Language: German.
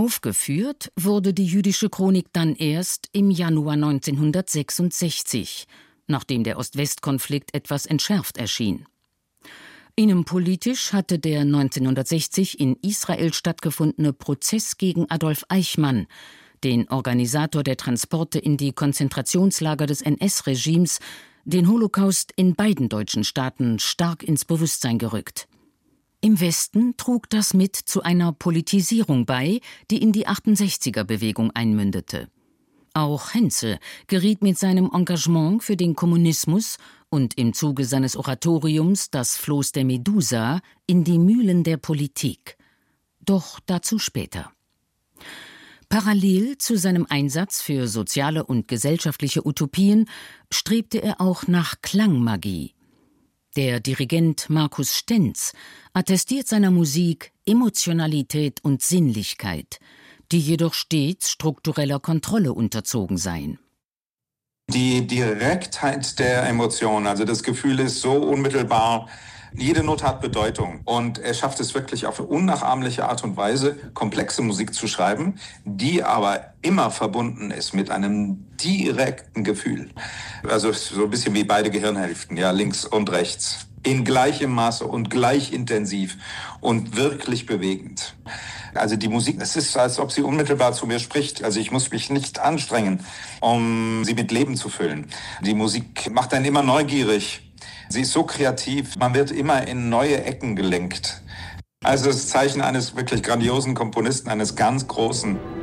Aufgeführt wurde die jüdische Chronik dann erst im Januar 1966, nachdem der Ost-West-Konflikt etwas entschärft erschien. Innenpolitisch hatte der 1960 in Israel stattgefundene Prozess gegen Adolf Eichmann, den Organisator der Transporte in die Konzentrationslager des NS-Regimes, den Holocaust in beiden deutschen Staaten stark ins Bewusstsein gerückt. Im Westen trug das mit zu einer Politisierung bei, die in die 68er-Bewegung einmündete. Auch Henze geriet mit seinem Engagement für den Kommunismus und im Zuge seines Oratoriums Das Floß der Medusa in die Mühlen der Politik. Doch dazu später. Parallel zu seinem Einsatz für soziale und gesellschaftliche Utopien strebte er auch nach Klangmagie. Der Dirigent Markus Stenz attestiert seiner Musik Emotionalität und Sinnlichkeit, die jedoch stets struktureller Kontrolle unterzogen seien. Die Direktheit der Emotionen, also das Gefühl ist so unmittelbar, jede Note hat Bedeutung und er schafft es wirklich auf eine unnachahmliche Art und Weise, komplexe Musik zu schreiben, die aber immer verbunden ist mit einem direkten Gefühl. Also so ein bisschen wie beide Gehirnhälften, ja, links und rechts, in gleichem Maße und gleich intensiv und wirklich bewegend. Also die Musik, es ist, als ob sie unmittelbar zu mir spricht. Also ich muss mich nicht anstrengen, um sie mit Leben zu füllen. Die Musik macht einen immer neugierig. Sie ist so kreativ, man wird immer in neue Ecken gelenkt. Also das Zeichen eines wirklich grandiosen Komponisten, eines ganz Großen.